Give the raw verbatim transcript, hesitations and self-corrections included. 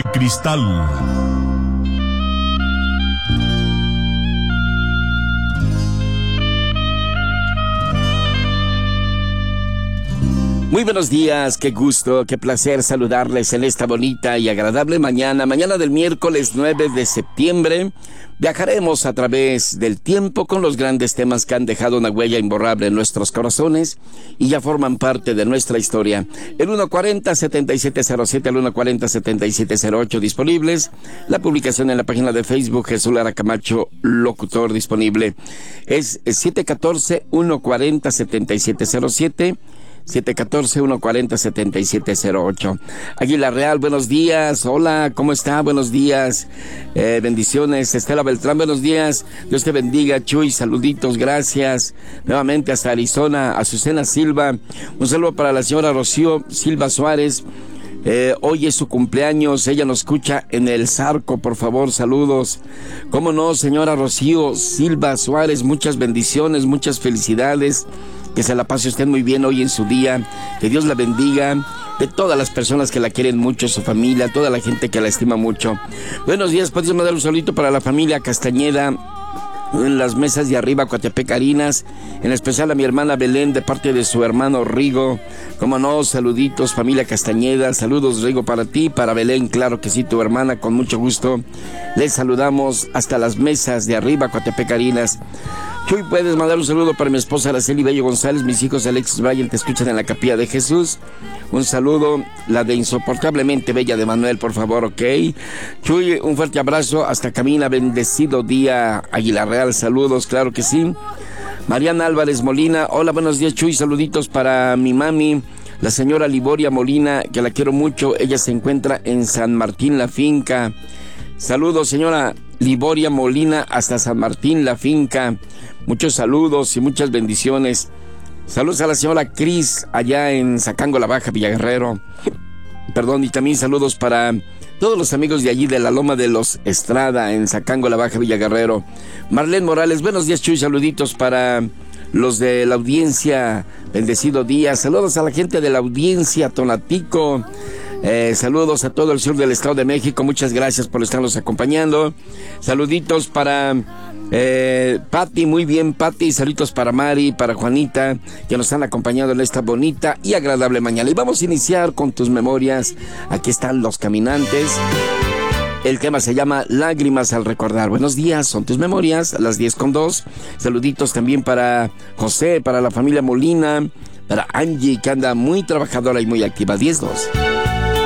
de cristal. Muy buenos días, qué gusto, qué placer saludarles en esta bonita y agradable mañana, mañana del miércoles nueve de septiembre. Viajaremos a través del tiempo con los grandes temas que han dejado una huella imborrable en nuestros corazones y ya forman parte de nuestra historia. El uno cuarenta, setenta y siete cero siete, el uno cuarenta, setenta y siete cero ocho disponibles. La publicación en la página de Facebook, Jesús Lara Camacho, locutor, disponible. Es siete uno cuatro, uno cuarenta, setenta y siete cero siete. siete uno cuatro, uno cuarenta, setenta y siete cero ocho. Águila Real, buenos días. Hola, ¿cómo está? Buenos días. Eh, bendiciones. Estela Beltrán, buenos días. Dios te bendiga. Chuy, saluditos, gracias. Nuevamente hasta Arizona. Azucena Silva. Un saludo para la señora Rocío Silva Suárez. Eh, hoy es su cumpleaños, ella nos escucha en el Zarco, por favor, saludos. ¿Cómo no, señora Rocío Silva Suárez? Muchas bendiciones, muchas felicidades. Que se la pase usted muy bien hoy en su día. Que Dios la bendiga. De todas las personas que la quieren mucho, su familia, toda la gente que la estima mucho. Buenos días, podemos mandar un saludito para la familia Castañeda en las mesas de arriba, Coatepec, Arinas, en especial a mi hermana Belén de parte de su hermano Rigo. Como no, saluditos, familia Castañeda, saludos Rigo para ti, para Belén, claro que sí, tu hermana, con mucho gusto. Les saludamos hasta las mesas de arriba, Coatepec, Arinas. Chuy, puedes mandar un saludo para mi esposa Araceli Bello González, mis hijos Alexis Bryan te escuchan en la Capilla de Jesús. Un saludo, la de Insoportablemente Bella de Manuel, por favor, ok. Chuy, un fuerte abrazo hasta Camina, bendecido día, Águila Real, saludos, claro que sí. Mariana Álvarez Molina, hola, buenos días, Chuy, saluditos para mi mami, la señora Liboria Molina, que la quiero mucho, ella se encuentra en San Martín La Finca. Saludos, señora Liboria Molina, hasta San Martín La Finca. Muchos saludos y muchas bendiciones. Saludos a la señora Cris, allá en Zacango La Baja, Villaguerrero. Perdón, y también saludos para todos los amigos de allí de la Loma de los Estrada, en Zacango La Baja, Villaguerrero. Marlene Morales, buenos días, Chuy, saluditos para los de la audiencia, bendecido día. Saludos a la gente de la audiencia, Tonatico. Eh, saludos a todo el sur del Estado de México, muchas gracias por estarnos acompañando. Saluditos para eh, Pati, muy bien Pati, saluditos para Mari, para Juanita, que nos han acompañado en esta bonita y agradable mañana. Y vamos a iniciar con tus memorias. Aquí están Los Caminantes. El tema se llama Lágrimas al recordar. Buenos días, son tus memorias, a las diez con dos. Saluditos también para José, para la familia Molina, para Angie, que anda muy trabajadora y muy activa. diez dos.